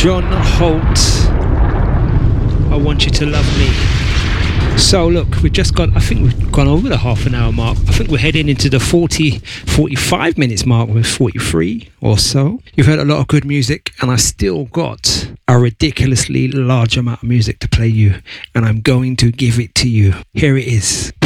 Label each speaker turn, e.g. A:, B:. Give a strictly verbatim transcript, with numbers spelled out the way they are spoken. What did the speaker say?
A: John Holt, I Want You to Love Me. So look, we've just got, I think we've gone over the half an hour mark. I think we're heading into the forty, forty-five minutes mark with forty-three or so. You've heard a lot of good music, and I still got a ridiculously large amount of music to play you, and I'm going to give it to you. Here it is.